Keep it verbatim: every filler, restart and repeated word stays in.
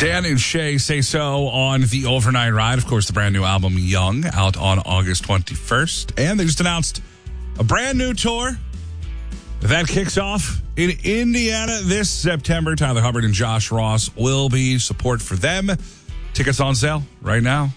Dan and Shay Say So on the Overnight Ride. Of course, the brand new album Young out on August twenty-first. And they just announced a brand new tour that kicks off in Indiana this September. Tyler Hubbard and Josh Ross will be support for them. Tickets on sale right now